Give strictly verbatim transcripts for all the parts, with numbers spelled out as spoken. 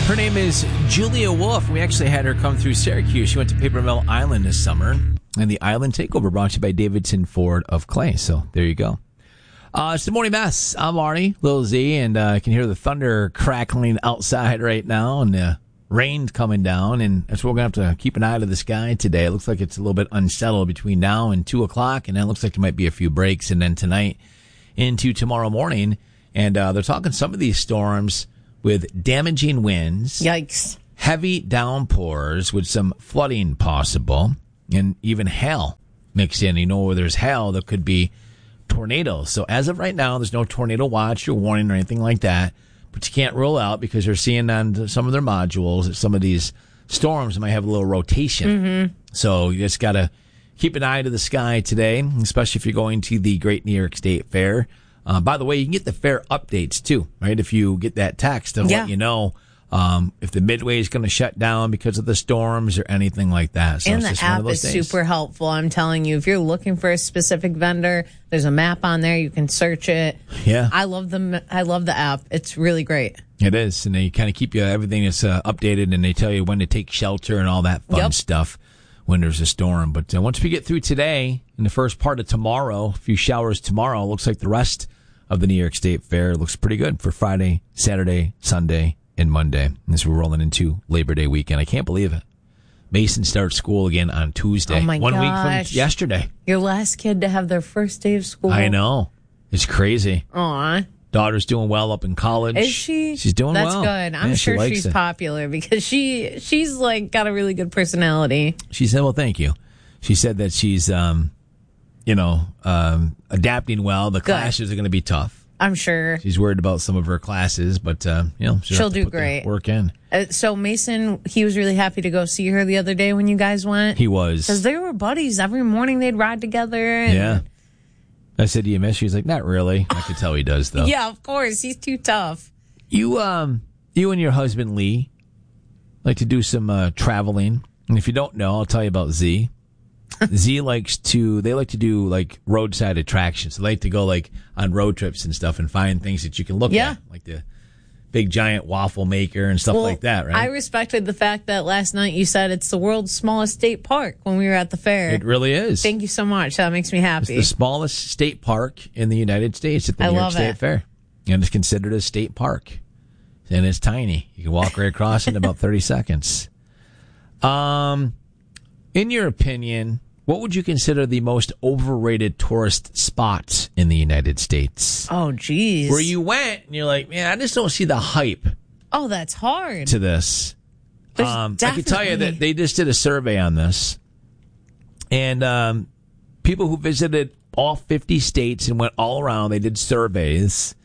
Her name is Julia Wolf. We actually had her come through Syracuse. She went to Paper Mill Island this summer. And the Island Takeover brought to you by Davidson Ford of Clay. So there you go. Uh, it's the Morning Mess. I'm Arnie, Lil Z, and uh, I can hear the thunder crackling outside right now and the rain's coming down. And that's what we're going to have to keep an eye to the sky today. It looks like it's a little bit unsettled between now and two o'clock. And then it looks like there might be a few breaks. And then tonight into tomorrow morning. And uh, they're talking some of these storms with damaging winds. Yikes. Heavy downpours with some flooding possible. And even hail mixed in. You know, where there's hail, there could be tornadoes. So as of right now, there's no tornado watch or warning or anything like that. But you can't rule out, because they're seeing on some of their modules that some of these storms might have a little rotation. Mm-hmm. So you just got to keep an eye to the sky today, especially if you're going to the Great New York State Fair. Uh, by the way, you can get the fair updates too, right? If you get that text, they'll yeah. let you know um, if the Midway is going to shut down because of the storms or anything like that. So and it's the just one app of those is days. super helpful. I'm telling you, if you're looking for a specific vendor, there's a map on there. You can search it. Yeah, I love the I love the app. It's really great. It is, and they kind of keep you everything is uh, updated, and they tell you when to take shelter and all that fun yep. stuff when there's a storm. But uh, once we get through today and the first part of tomorrow, a few showers tomorrow, looks like the rest of the New York State Fair looks pretty good for Friday, Saturday, Sunday, and Monday as we're rolling into Labor Day weekend. I can't believe it. Mason starts school again on Tuesday. Oh my One gosh. week from yesterday. Your last kid to have their first day of school. I know. It's crazy. Aw. Daughter's doing well up in college. Is she? She's doing That's well. good. I'm Yeah, sure she she's it. popular because she she's like got a really good personality. She said, well, thank you. She said that she's, um, you know, um, adapting well. The Good. classes are going to be tough. I'm sure. She's worried about some of her classes, but, uh, you know, she'll, She'll have to do put the great. work in. Uh, so Mason, he was really happy to go see her the other day when you guys went. He was. Because they were buddies. Every morning they'd ride together. And Yeah. I said, do you miss? She's like, not really. I could tell he does, though. Yeah, of course. He's too tough. You, um, you and your husband, Lee, like to do some uh, traveling. And if you don't know, I'll tell you about Z. Z likes to, they like to do like roadside attractions. They like to go like on road trips and stuff and find things that you can look Yeah. at. Like the big giant waffle maker and stuff Well, like that, right? I respected the fact that last night you said it's the world's smallest state park when we were at the fair. It really is. Thank you so much. That makes me It's happy. the smallest state park in the United States at the I New York love State it. Fair. And it's considered a state park. And it's tiny. You can walk right across in about thirty seconds. Um, in your opinion, what would you consider the most overrated tourist spots in the United States? Oh, geez. Where you went and you're like, man, I just don't see the hype Oh, that's hard. to this. There's Um, I can tell you definitely- that they just did a survey on this. And um, people who visited all fifty states and went all around, they did surveys.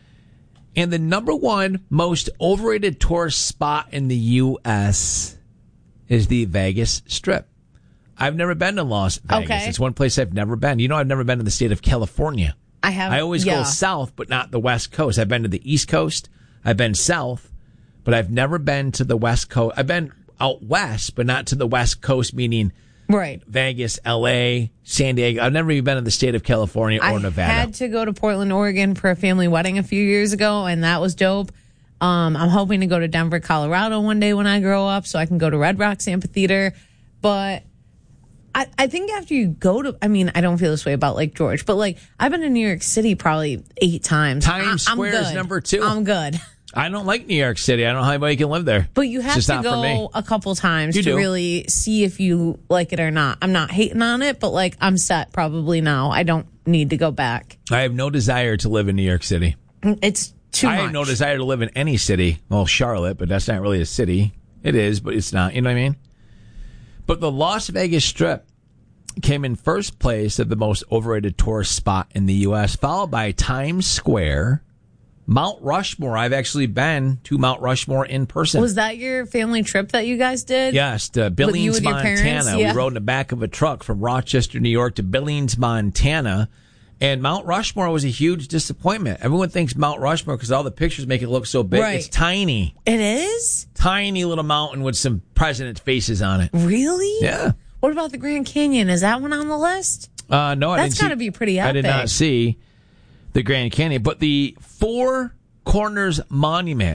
And the number one most overrated tourist spot in the U S is the Vegas Strip. I've never been to Las Vegas. Okay. It's one place I've never been. You know, I've never been to the state of California. I have. I always yeah. go south, but not the West Coast. I've been to the East Coast. I've been south, but I've never been to the West Coast. I've been out west, but not to the West Coast, meaning Right. Vegas, L A, San Diego. I've never even been in the state of California or I Nevada. had to go to Portland, Oregon for a family wedding a few years ago, and that was dope. Um, I'm hoping to go to Denver, Colorado one day when I grow up so I can go to Red Rocks Amphitheater. But I, I think after you go to, I mean, I don't feel this way about Lake George, but like I've been to New York City probably eight times. Times I, I'm Square is good. number two. I'm good. I don't like New York City. I don't know how anybody can live there. But you It's have just to not for me. go a couple times You to do. really see if you like it or not. I'm not hating on it, but like I'm set probably now. I don't need to go back. I have no desire to live in New York City. It's too I much. have no desire to live in any city. Well, Charlotte, but that's not really a city. It is, but it's not. You know what I mean? But the Las Vegas Strip came in first place of the most overrated tourist spot in the U S, followed by Times Square, Mount Rushmore. I've actually been to Mount Rushmore in person. Was that your family trip that you guys did? Yes, to you Billings, with your Montana. parents? Yeah. We rode in the back of a truck from Rochester, New York to Billings, Montana. And Mount Rushmore was a huge disappointment. Everyone thinks Mount Rushmore because all the pictures make it look so big. Right. It's tiny. It is? Tiny little mountain with some presidents' faces on it. Really? Yeah. What about the Grand Canyon? Is that one on the list? Uh, no, I That's didn't see. gotta be pretty I did epic. not see the Grand Canyon, but the Four Corners Monument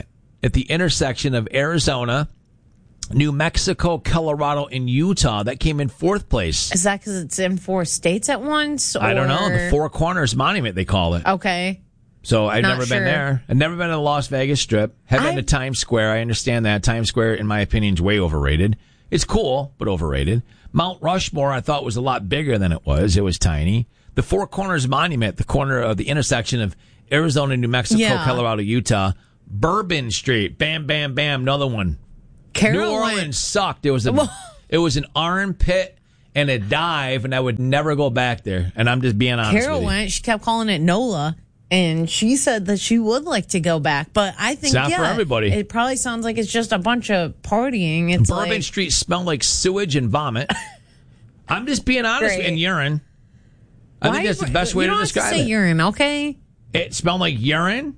at the intersection of Arizona, New Mexico, Colorado, and Utah. That came in fourth place. Is that because it's in four states at once? Or? I don't know. The Four Corners Monument, they call it. Okay. So I've Not never sure. been there. I've never been to the Las Vegas Strip. Have been I- to Times Square. I understand that. Times Square, in my opinion, is way overrated. It's cool, but overrated. Mount Rushmore, I thought, was a lot bigger than it was. It was tiny. The Four Corners Monument, the corner of the intersection of Arizona, New Mexico, Yeah. Colorado, Utah. Bourbon Street. Bam, bam, bam. Another one. Carol New Orleans went- sucked. It was a, it was an armpit and a dive, and I would never go back there. And I'm just being honest Carol with you. went. She kept calling it NOLA, and she said that she would like to go back. But I think It's not yeah, for everybody. It probably sounds like it's just a bunch of partying. It's Bourbon like, Street smelled like sewage and vomit. I'm just being honest. Great. And urine. I why think that's the best you way don't to have describe to say it. urine, okay? It smelled like urine,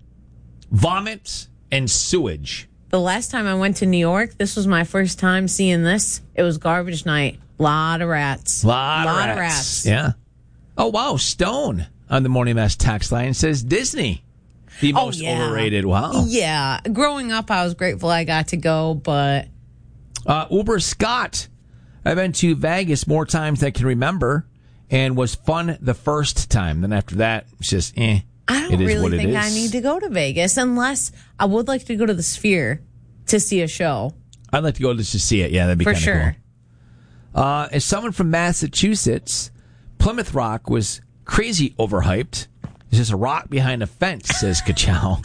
vomit, and sewage. The last time I went to New York, this was my first time seeing this. It was garbage night. Lot of rats. Lot, Lot of, rats. Yeah. Oh, wow. Stone on the Morning Mass text line says Disney, the Oh, most yeah. overrated. Wow. Yeah. Growing up, I was grateful I got to go, but Uh, Uber Scott. I've been to Vegas more times than I can remember and was fun the first time. Then after that, it's just eh. I don't It is really what it think is. I need to go to Vegas unless I would like to go to the Sphere to see a show. I'd like to go just to see it. Yeah, that'd be For kind of sure. cool. Uh, as someone from Massachusetts, Plymouth Rock was crazy overhyped. It's just a rock behind a fence, says Kachow.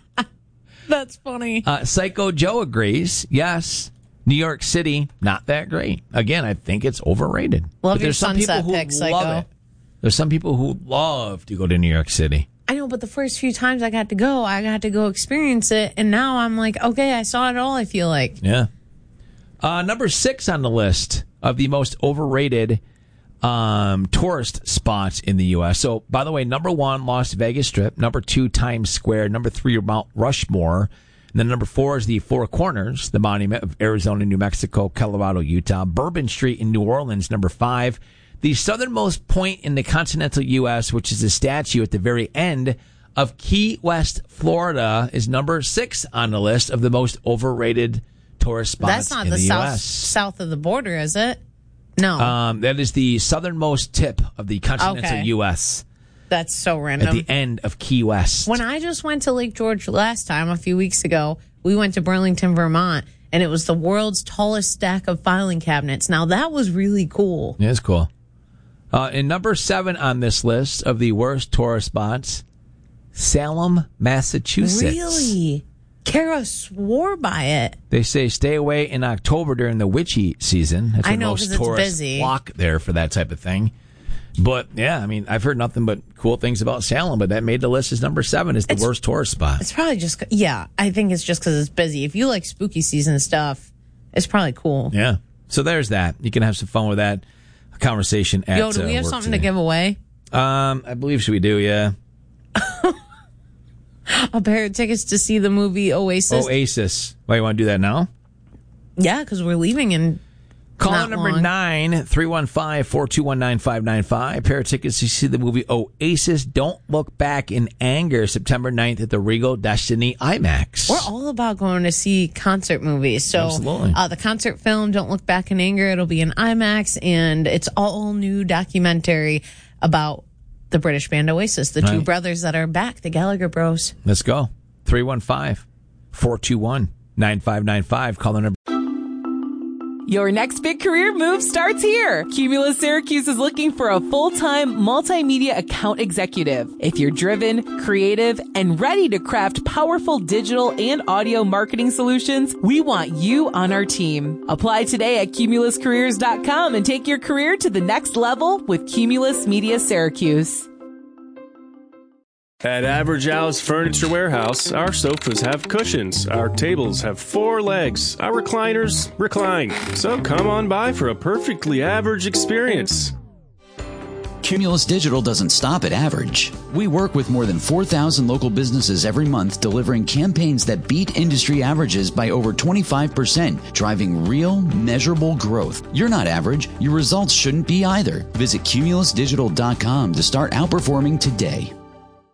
That's funny. Uh, Psycho Joe agrees. Yes. New York City, not that great. Again, I think it's overrated. Love but your there's some sunset people who pick, Psycho. love it. There's some people who love to go to New York City. I know, but the first few times I got to go, I got to go experience it. And now I'm like, okay, I saw it all, I feel like. Yeah. Uh, number six on the list of the most overrated um, tourist spots in the U S. So, by the way, number one, Las Vegas Strip. Number two, Times Square. Number three, Mount Rushmore. And then number four is the Four Corners, the monument of Arizona, New Mexico, Colorado, Utah. Bourbon Street in New Orleans, number five. The southernmost point in the continental U S, which is a statue at the very end of Key West, Florida, is number six on the list of the most overrated tourist spots That's not in the, the, south U S. south of the border, is it? No. Um, that is the southernmost tip of the continental Okay. U S That's so at random. the end of Key West. When I just went to Lake George last time, a few weeks ago, we went to Burlington, Vermont, and it was the world's tallest stack of filing cabinets. Now, that was really cool. Yeah, it's cool. Uh, and number seven on this list of the worst tourist spots, Salem, Massachusetts. Really? Kara swore by it. They say stay away in October during the witchy season. That's I when know, most 'cause it's tourists busy. flock there for that type of thing. But yeah, I mean, I've heard nothing but cool things about Salem, but that made the list as number seven as the It's- worst tourist spot. It's probably just, yeah, I think it's just because it's busy. If you like spooky season stuff, it's probably cool. Yeah. So there's that. You can have some fun with that conversation at Yo, do we uh, have work something today. to give away? Um, I believe so we do, yeah. A pair of tickets to see the movie Oasis? Oasis. Why, you want to do that now? Yeah, because we're leaving in Call not number long. nine, three one five, four two one, nine five nine five. Pair of tickets to see the movie Oasis. Don't Look Back in Anger, September ninth at the Regal Destiny IMAX. We're all about going to see concert movies. So Absolutely. uh, the concert film, Don't Look Back in Anger, it'll be in IMAX, and it's all new documentary about the British band Oasis, the two Right. brothers that are back, the Gallagher Bros. Let's go. three one five, four two one, nine five nine five. Call the number. Your next big career move starts here. Cumulus Syracuse is looking for a full-time multimedia account executive. If you're driven, creative, and ready to craft powerful digital and audio marketing solutions, we want you on our team. Apply today at cumulus careers dot com and take your career to the next level with Cumulus Media Syracuse. At Average Al's Furniture Warehouse, our sofas have cushions, our tables have four legs, our recliners recline. So come on by for a perfectly average experience. Cumulus Digital doesn't stop at average. We work with more than four thousand local businesses every month, delivering campaigns that beat industry averages by over twenty-five percent, driving real, measurable growth. You're not average. Your results shouldn't be either. Visit cumulus digital dot com to start outperforming today.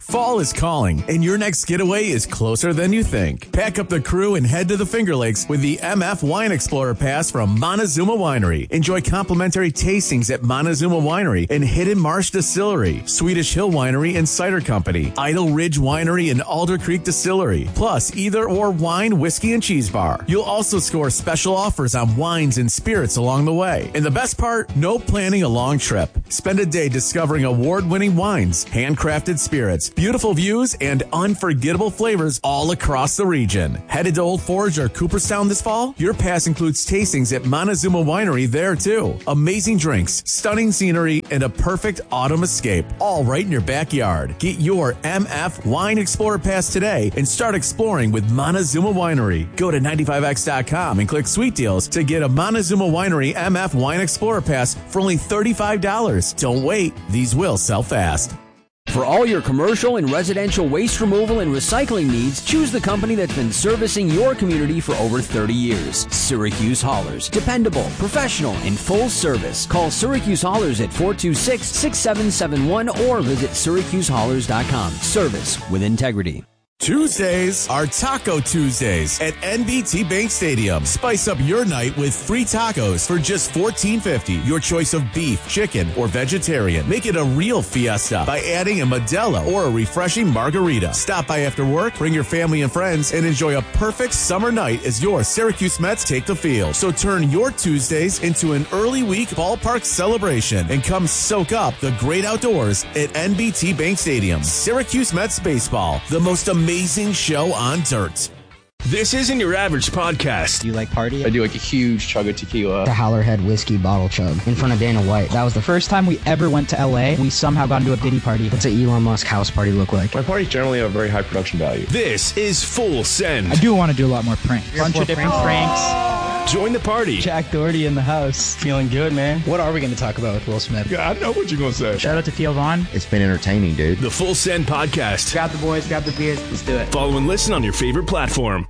Fall is calling, and your next getaway is closer than you think. Pack up the crew and head to the Finger Lakes with the M F Wine Explorer Pass from Montezuma Winery. Enjoy complimentary tastings at Montezuma Winery and Hidden Marsh Distillery, Swedish Hill Winery and Cider Company, Idle Ridge Winery and Alder Creek Distillery, plus either or wine, whiskey, and cheese bar. You'll also score special offers on wines and spirits along the way. And the best part, no planning a long trip. Spend a day discovering award-winning wines, handcrafted spirits, beautiful views, and unforgettable flavors all across the region. Headed to Old Forge or Cooperstown this fall? Your pass includes tastings at Montezuma Winery there too. Amazing drinks, stunning scenery, and a perfect autumn escape, all right in your backyard. Get your M F Wine Explorer Pass today and start exploring with Montezuma Winery. Go to ninety-five X dot com and click Sweet Deals to get a Montezuma Winery M F Wine Explorer Pass for only thirty-five dollars. Don't wait, these will sell fast. For all your commercial and residential waste removal and recycling needs, choose the company that's been servicing your community for over thirty years. Syracuse Haulers. Dependable, professional, and full service. Call Syracuse Haulers at four two six, six seven seven one or visit syracuse haulers dot com. Service with integrity. Tuesdays are Taco Tuesdays at N B T Bank Stadium. Spice up your night with free tacos for just fourteen fifty. Your choice of beef, chicken, or vegetarian. Make it a real fiesta by adding a Modelo or a refreshing margarita. Stop by after work, bring your family and friends, and enjoy a perfect summer night as your Syracuse Mets take the field. So turn your Tuesdays into an early week ballpark celebration and come soak up the great outdoors at N B T Bank Stadium. Syracuse Mets baseball, the most amazing Amazing show on dirt. This isn't your average podcast. Do you like party? I do like a huge chug of tequila. The Howlerhead whiskey bottle chug in front of Dana White. That was the first time we ever went to L A. We somehow got into a Diddy party. What's an Elon Musk house party look like? My parties generally have a very high production value. This is Full Send. I do want to do a lot more pranks. A bunch of different pranks. pranks. Join the party. Jack Doherty in the house. Feeling good, man. What are we going to talk about with Will Smith? Yeah, I know what you're going to say. Shout out to Theo Vaughn. It's been entertaining, dude. The Full Send Podcast. Grab the boys, grab the beers. Let's do it. Follow and listen on your favorite platform.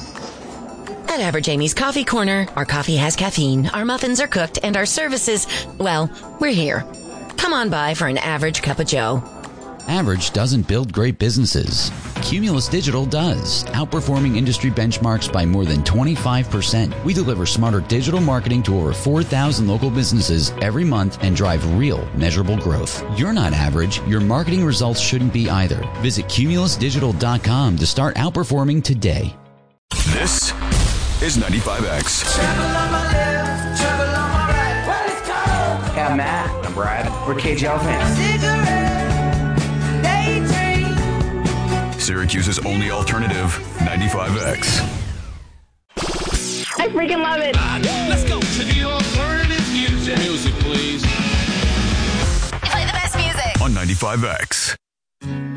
At Average Amy's Coffee Corner, our coffee has caffeine, our muffins are cooked, and our services, well, we're here. Come on by for an average cup of joe. Average doesn't build great businesses. Cumulus Digital does, outperforming industry benchmarks by more than twenty-five percent. We deliver smarter digital marketing to over four thousand local businesses every month and drive real, measurable growth. You're not average. Your marketing results shouldn't be either. Visit cumulus digital dot com to start outperforming today. This is ninety-five X. Yeah, I'm Matt. I'm Brad. We're K J L fans. Syracuse's only alternative, ninety-five X. I freaking love it. Let's go to the alternative music. Music, please. Play the best music on ninety-five X.